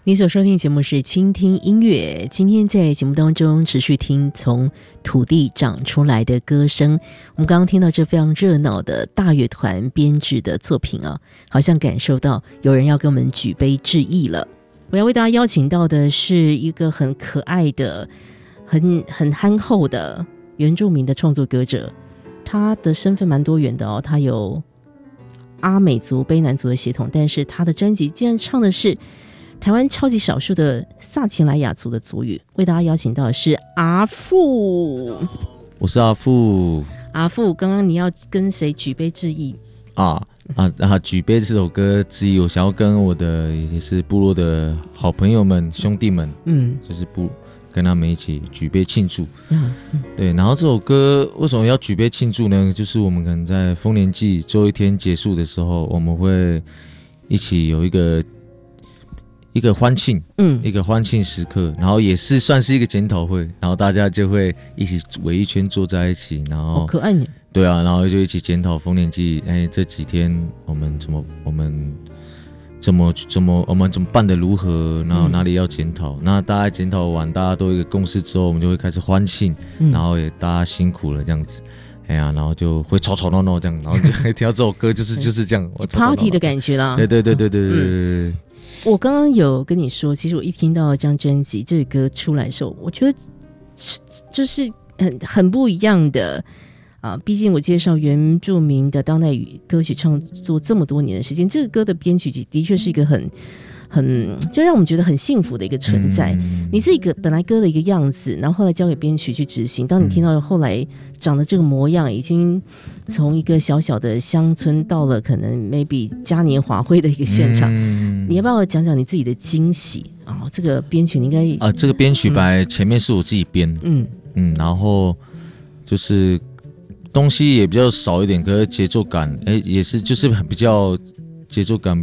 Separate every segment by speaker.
Speaker 1: 你所收听节目是倾听音乐，今天在节目当中持续听从土地长出来的歌声。我们刚刚听到这非常热闹的大乐团编制的作品啊，好像感受到有人要跟我们举杯致意了。我要为大家邀请到的是一个很可爱的很憨厚的原住民的创作歌者，他的身份蛮多元的哦，他有阿美族、卑南族的血统，但是他的专辑竟然唱的是台湾超级少数的萨奇莱雅族的族语。为大家邀请到的是阿富。
Speaker 2: 我是阿富。
Speaker 1: 阿富，刚刚你要跟谁举杯致意
Speaker 2: 举杯这首歌致意，我想要跟我的也是部落的好朋友们、兄弟们，就是跟他们一起举杯庆祝。对，然后这首歌为什么要举杯庆祝呢？就是我们可能在丰年祭最后一天结束的时候，我们会一起有一个欢庆，一个欢庆时刻，然后也是算是一个检讨会，然后大家就会一起围一圈坐在一起，然后
Speaker 1: 好可爱你。
Speaker 2: 对啊，然后就一起检讨丰年祭，这几天我们怎么办的如何，然后哪里要检讨，那大家检讨完，大家都有一个共识之后，我们就会开始欢庆，然后也大家辛苦了这样子。然后就会吵吵闹闹这样，然后就会听到这首歌就是这样
Speaker 1: ，party 的感觉啦。
Speaker 2: 对。
Speaker 1: 我刚刚有跟你说，其实我一听到这张专辑这个歌出来的时候，我觉得就是很不一样的啊。毕竟我介绍原住民的当代语歌曲创作这么多年的时间，这个歌的编曲的确是一个很就让我们觉得很幸福的一个存在。你自己本来歌的一个样子，然后后来交给编曲去执行，当你听到后来长的这个模样，已经从一个小小的乡村到了可能 maybe 嘉年华会的一个现场，你要不要讲讲你自己的惊喜啊？这个编曲你应该
Speaker 2: 这个编曲本来前面是我自己编，然后就是东西也比较少一点，可是节奏感也是就是比较节奏感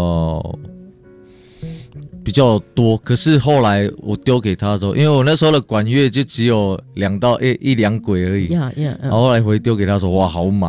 Speaker 2: 比较多，可是后来我丢给他的时候，因为我那时候的管乐就只有一两轨而已，然后后来回丢给他说哇好满